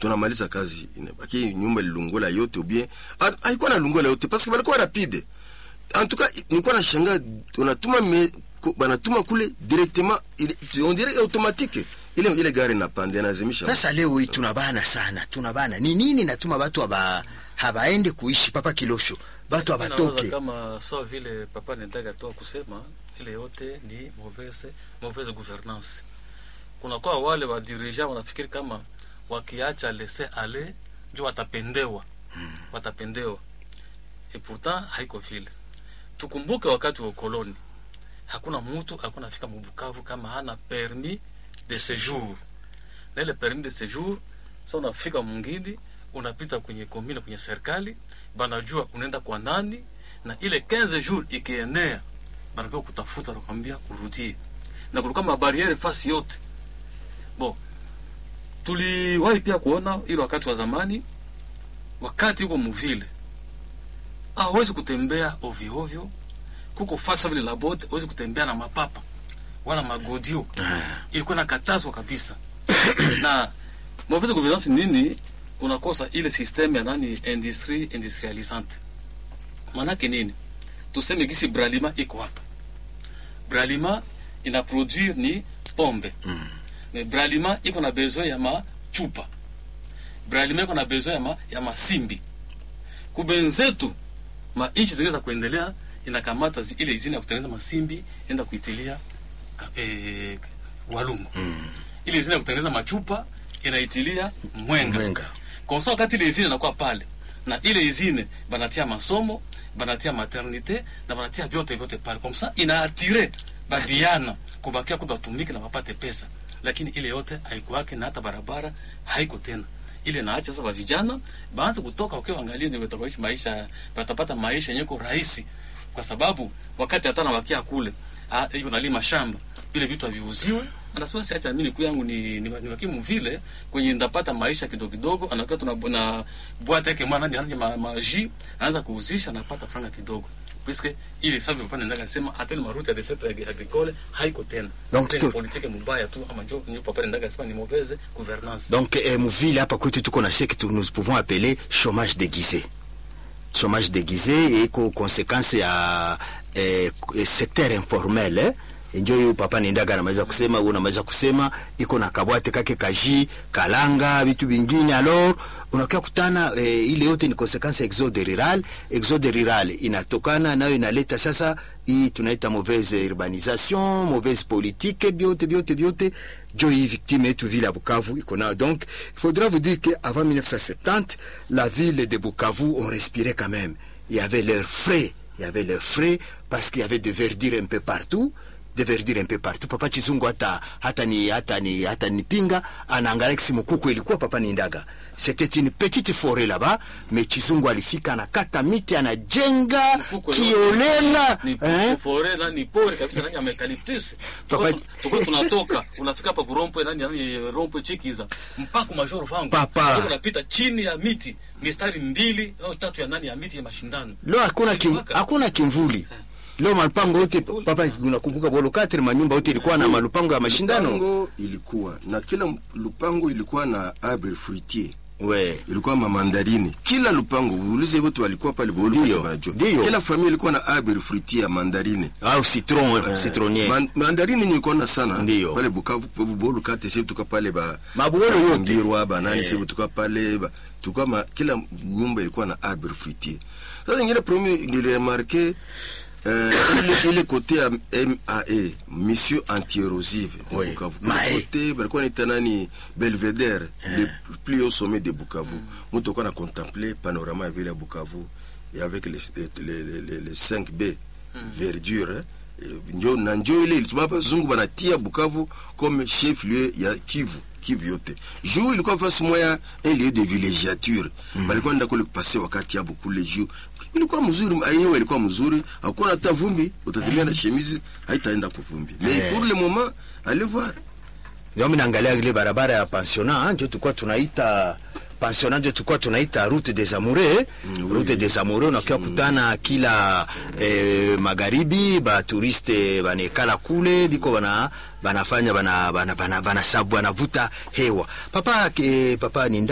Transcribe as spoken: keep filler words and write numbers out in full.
tunamaliza kazi inabaki nyumba ilungola yote ou bien haikuwa na lungola yote parce que balikuwa rapide. En tout cas nilikuwa na shanga tunatuma me banatuma kule directement on dirait automatique ile ile gari na pande na zimisha. Sasa leo hii tunabana sana tunabana ni nini natuma watu aba habaende kuishi Papa Kilosho watu abatoke kama sawa vile Papa Ndendaga toa kusema ile yote ni mauvaise mauvaise gouvernance. Kuna kwa wale wa dirigeant wanafikiri kama wakiacha laisser aller ndio watapendewa hmm. watapendewa et pourtant haiko vile. Tukumbuke wakati wa koloni hakuna mtu alikuwa anafika Bukavu kama hana permis de séjour. Na ile permis de séjour sasa unafika mwingine unapita kwenye commune kwenye serikali banajua unaenda kwa nani na ile quinze jours ikienea banakuwa kutafuta nakwambia urudie. Na kulikuwa mabariere fasi yote. Bon. Tuliwahi pia kuona ile wakati wa zamani wakati uko mvile. Ah, huwezi kutembea ovyo ovyo. Kuko fasa vile la bote, huwezi kutembea na mapapa wala magodio. Ilikuwa nakatazwa kabisa. Na mauvaise gouvernance nini? Unakosa ile system ya nani industrie industrialisante. Manake nini? Tuseme gisi Bralima iko hapa. Bralima ina produire ni pombe. Mm. Mais Bralima iko na besoin ya machupa. Bralima iko na besoin ya ma, ya masimbi. Kubenzetu ma inchi zingeza kuendelea inakamata zi, ile izini ya kutengeneza masimbi enda kuitilia eh, Walungu. Mm. Ile izini ya kutengeneza machupa inaitilia Mwenga. Mwenga. Kwa sababu wakati ile izini inakuwa pale na ile izini banatia masomo, banatia maternité na banatia vyote vyote pale. Kwa sababu inaatire babiana kubakia kubatumike na wapate pesa. Lakini ile yote haikuwake na hata barabara haiko tena. Ile naacha sasa vijana baanze kutoka wakiwa angalia ndio wataishi maisha watapata maisha yenye rahisi kwa sababu wakati hata na wakia kule ah hiyo nalima shamba ile vitu haviuziwe anasema si acha mimi kuyangu ni ni, ni wakimu vile kwenye ndapata maisha kidogo kidogo anakuwa tunabona boîte yake mwana ni ma, maji anaanza kuuzisha napata franga kidogo puisque ile sababu Papa Ndendaga anasema atene maruta de secteur agricole haiko tena donc tu politique mbaya tu ama jo ni Papa Ndendaga anasema ni mauvaise gouvernance. Donc eh, mvile hapa kwetu tuko na chèque nous pouvons appeler chômage déguisé. Chômage déguisé et conséquence ya eh, secteur informel eh? Ndio hiyo Papa Ndendaga anaweza kusema au unaweza kusema iko na kabwate kake kaji kalanga vitu vingine alors unakia kutana eh, ile yote ni consequence exode rural. Exode rural inatokana nayo inaleta sasa hii tunaita mauvaise urbanisation, mauvaise politique, biote biote biote jo hii victime yetu vile ya Bukavu iko na. Donc il faudra vous dire que avant mille neuf cent soixante la ville de Bukavu on respirait quand même. Il y avait l'air frais, il y avait l'air frais parce qu'il y avait de verdure un peu partout. De verdure un peu partout. Papa Chizungu hata hata ni hata ni hata ni pinga anaangalia kisimu kuku ilikuwa Papa Ndendaga. C'était une petite forêt là-bas, mais Chizungu alifika anakata miti anajenga kiolela ni eh? Forêt là ni pori kabisa nani amekaliptus. Papa tuko tunatoka unafika hapa kurompo nani nani rompo chikiza mpaka majoro vangu. Papa unapita chini ya miti mistari mbili au tatu ya nani ya miti ya mashindano. Leo hakuna kim, hakuna kimvuli. Eh. Leo malupango yote Papa unakumbuka bolo katri manyumba yote ilikuwa na malupango ya mashindano. Lupango ilikuwa na kila lupango ilikuwa na arbre fruitier. We. Ilikuwa mandarini. Kila lupango uulize watu walikuwa pale bolo wanajua. Kila familia ilikuwa na arbre fruitier ya mandarini au citron eh, citronnier. Man, mandarini ni iko na sana. Ndiyo. Pale Bukavu bolo kate sisi tuka pale ba mabolo yote ngirwa ba nani sisi tuka pale ba tuka kila nyumba ilikuwa na arbre fruitier. Sasa nyingine premier niliremarquer Euh, il est côté à M A E, mission anti-érosive. Oui. Côté, balkon etanani Belvedere, le plus haut sommet de Bukavu. Nous on a contemplé panorama avec la Bukavu et avec les les les, les cinq B verdure. Ndio na ndio ile ilitubapa zungu banatia Bukavu comme chef lieu ya Kivu. Kivu yote. Jou ilikuwa fasi moya un lieu de villégiature. Mm. Balikuwa nda kule kupase wakati ya beaucoup les jours. Ilikuwa mzuri, ayewe ilikuwa mzuri, hakuna hata vumbi, utatembea na chemise haitaenda kuvumbi. Mais hey. Pour le moment, allez voir. Ndio mimi naangalia ile barabara ya pensionnat, ndio tulikuwa tunaita pensionnat, ndio tulikuwa tunaita route des amoureux, mm, route oui. des amoureux na kia kutana kila eh, magharibi ba touriste banekala kule biko bana banafanya bana bana bana, bana sabu banavuta hewa. Papa ke papa ni